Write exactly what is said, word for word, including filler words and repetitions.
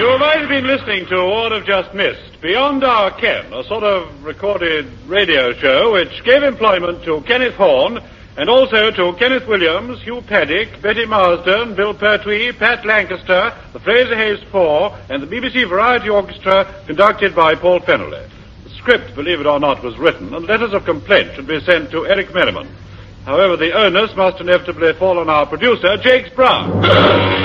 You might have been listening to what have just missed Beyond Our Ken, a sort of recorded radio show which gave employment to Kenneth Horne and also to Kenneth Williams, Hugh Paddock, Betty Marsden, Bill Pertwee, Pat Lancaster, the Fraser Hayes Four, and the B B C Variety Orchestra conducted by Paul Fennelly. The script, believe it or not, was written, and letters of complaint should be sent to Eric Merriman. However, the onus must inevitably fall on our producer, Jakes Brown.